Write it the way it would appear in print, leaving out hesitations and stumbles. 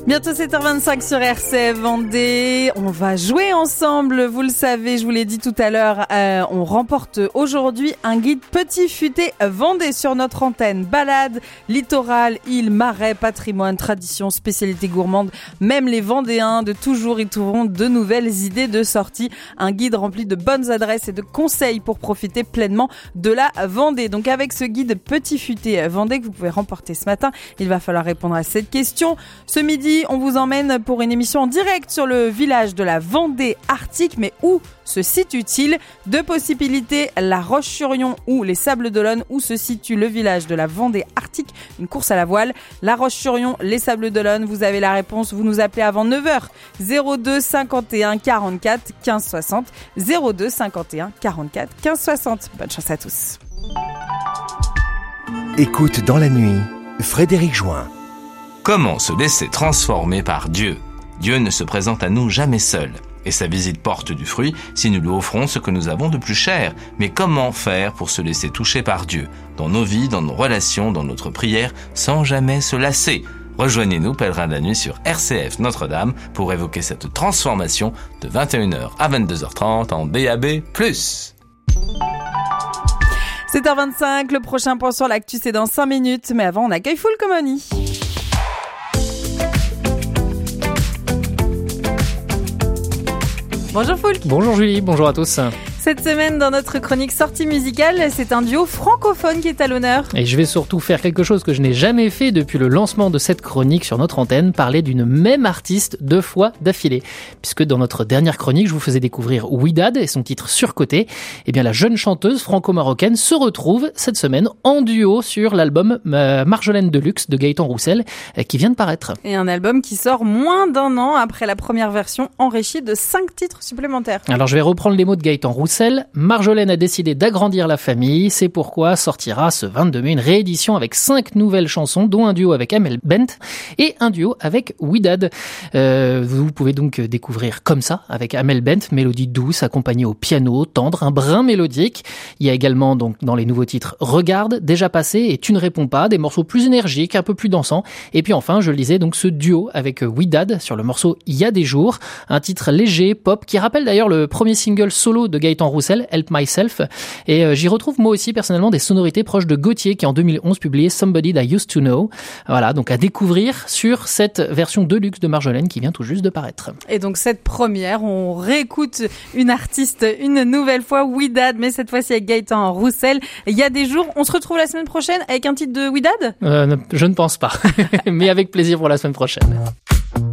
Bientôt 7h25 sur RCF Vendée. On va jouer ensemble, vous le savez, je vous l'ai dit tout à l'heure. On remporte aujourd'hui un guide Petit Futé Vendée sur notre antenne. Balade, littoral, île, marais, patrimoine, tradition, spécialité gourmande. Même les Vendéens de toujours y trouveront de nouvelles idées de sortie. Un guide rempli de bonnes adresses et de conseils pour profiter pleinement de la Vendée. Donc avec ce guide Petit Futé Vendée que vous pouvez remporter ce matin, il va falloir répondre à cette question. Ce midi, on vous emmène pour une émission en direct sur le village de la Vendée Arctique. Mais où se situe-t-il? Deux possibilités, La Roche-sur-Yon ou les Sables d'Olonne. Où se situe le village de la Vendée Arctique? Une course à la voile. La Roche-sur-Yon, les Sables d'Olonne. Vous avez la réponse, vous nous appelez avant 9h. 02 51 44 15 60. 02 51 44 15 60. Bonne chance à tous. Écoute dans la nuit, Frédéric Join. Comment se laisser transformer par Dieu? Dieu ne se présente à nous jamais seul. Et sa visite porte du fruit si nous lui offrons ce que nous avons de plus cher. Mais comment faire pour se laisser toucher par Dieu? Dans nos vies, dans nos relations, dans notre prière, sans jamais se lasser. Rejoignez-nous, pèlerins de la nuit, sur RCF Notre-Dame pour évoquer cette transformation de 21h à 22h30 en DAB+. 7h25, le prochain point sur l'actu, c'est dans 5 minutes. Mais avant, on accueille Full Comony. Bonjour Foulk. Bonjour Julie, bonjour à tous. Cette semaine, dans notre chronique sortie musicale, c'est un duo francophone qui est à l'honneur. Et je vais surtout faire quelque chose que je n'ai jamais fait depuis le lancement de cette chronique sur notre antenne, parler d'une même artiste 2 fois d'affilée. Puisque dans notre dernière chronique, je vous faisais découvrir Ouidad et son titre Surcoté. Eh bien, la jeune chanteuse franco-marocaine se retrouve cette semaine en duo sur l'album Marjolaine Deluxe de Gaëtan Roussel, qui vient de paraître. Et un album qui sort moins d'1 an après la première version, enrichi de 5 titres supplémentaires. Alors, je vais reprendre les mots de Gaëtan Roussel. Marjolaine a décidé d'agrandir la famille, c'est pourquoi sortira ce 22 mai une réédition avec 5 nouvelles chansons, dont un duo avec Amel Bent et un duo avec Ouidad. Vous pouvez donc découvrir Comme ça avec Amel Bent, mélodie douce accompagnée au piano, tendre, un brin mélodique. Il y a également donc dans les nouveaux titres Regarde, Déjà passé et Tu ne réponds pas, des morceaux plus énergiques, un peu plus dansants. Et puis enfin, je le disais, donc ce duo avec Ouidad sur le morceau Il y a des jours, un titre léger, pop, qui rappelle d'ailleurs le premier single solo de Gaëtan Roussel, Help Myself, et j'y retrouve moi aussi personnellement des sonorités proches de Gauthier qui en 2011 publiait Somebody That I Used to Know. Voilà, donc à découvrir sur cette version deluxe de Marjolaine qui vient tout juste de paraître. Et donc cette première, on réécoute une artiste une nouvelle fois, Ouidad, mais cette fois-ci avec Gaëtan Roussel. Il y a des jours, on se retrouve la semaine prochaine avec un titre de Ouidad ? Je ne pense pas, mais avec plaisir pour la semaine prochaine.